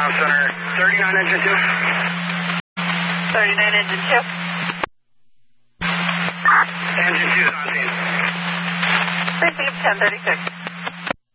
Ground Center, 39 engine 2. 39 engine 2. Engine 2 is on scene. Briefing of 1036.